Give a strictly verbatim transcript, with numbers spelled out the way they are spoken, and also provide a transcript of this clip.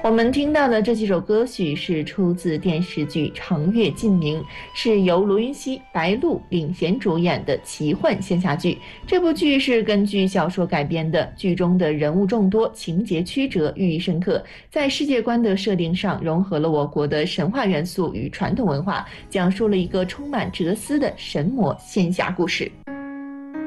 我们听到的这几首歌曲是出自电视剧《长月烬明》，是由罗云熙、白鹿领衔主演的奇幻仙侠剧。这部剧是根据小说改编的，剧中的人物众多，情节曲折，寓意深刻。在世界观的设定上，融合了我国的神话元素与传统文化，讲述了一个充满哲思的神魔仙侠故事。